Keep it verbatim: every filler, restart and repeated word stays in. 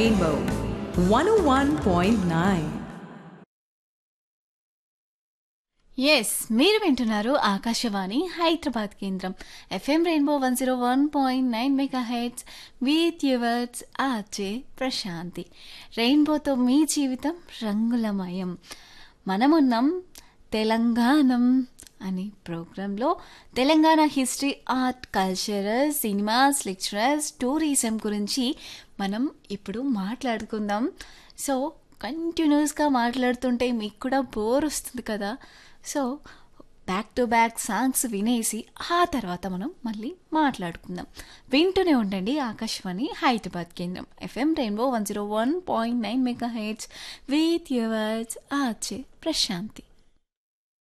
Rainbow one oh one point nine. Yes మీరు వింటున్నారు ఆకాశవాణి హైదరాబాద్ కేంద్రం FM rainbow one zero one point nine mega heads with yours RJ Prashanti. రెయిన్బోతో మీ జీవితం రంగులమయం. మనమున్నాం తెలంగాణం అనే ప్రోగ్రాంలో Telangana history, art, cultural, cinemas, literatures, tourism గురించి మనం ఇప్పుడు మాట్లాడుకుందాం. సో కంటిన్యూస్గా మాట్లాడుతుంటే మీకు కూడా బోర్ వస్తుంది కదా. So back to back songs వినేసి ఆ తర్వాత మనం మళ్ళీ మాట్లాడుకుందాం. వింటూనే ఉండండి ఆకాశవాణి హైదరాబాద్ కేంద్రం FM rainbow one zero one point nine mega heads with yours RJ Prashanti.